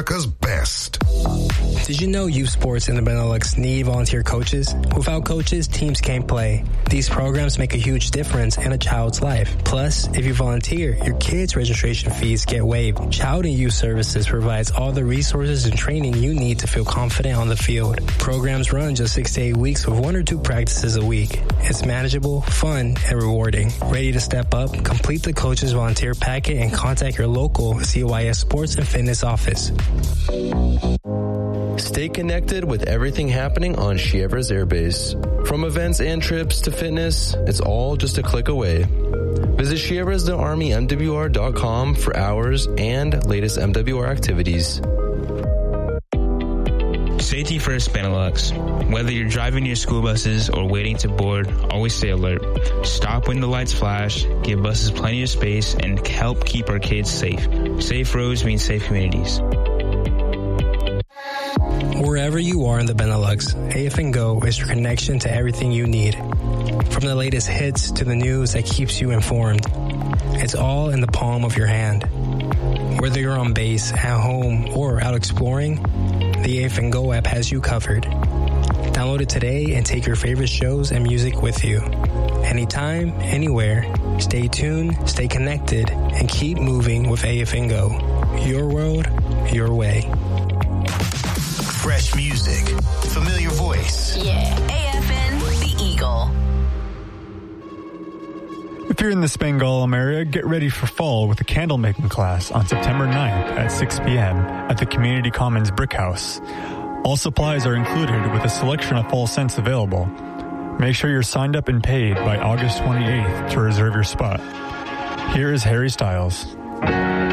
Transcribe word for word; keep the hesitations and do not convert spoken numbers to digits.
America's best. Did you know youth sports in the Benelux need volunteer coaches? Without coaches, teams can't play. These programs make a huge difference in a child's life. Plus, if you volunteer, your kids' registration fees get waived. Child and Youth Services provides all the resources and training you need to feel confident on the field. Programs run just six to eight weeks with one or two practices a week. It's manageable, fun, and rewarding. Ready to step up? Complete the coach's volunteer packet and contact your local C Y S Sports and Fitness office. Stay connected with everything happening on Chievres Air Base. From events and trips to fitness, it's all just a click away. Visit Chievres de Army M W R dot com for hours and latest M W R activities. Safety first, Benelux. Whether you're driving your school buses or waiting to board, always stay alert. Stop when the lights flash, give buses plenty of space, and help keep our kids safe. Safe roads mean safe communities. Wherever you are in the Benelux, A F and Go is your connection to everything you need. From the latest hits to the news that keeps you informed, it's all in the palm of your hand. Whether you're on base, at home, or out exploring, the A F and Go app has you covered. Download it today and take your favorite shows and music with you. Anytime, anywhere, stay tuned, stay connected, and keep moving with A F and Go. Your world, your way. Fresh music, familiar voice. Yeah, A F N, the Eagle. If you're in the Spangalum area, get ready for fall with a candle making class on September ninth at six p.m. at the Community Commons Brick House. All supplies are included with a selection of fall scents available. Make sure you're signed up and paid by August twenty-eighth to reserve your spot. Here is Harry Styles.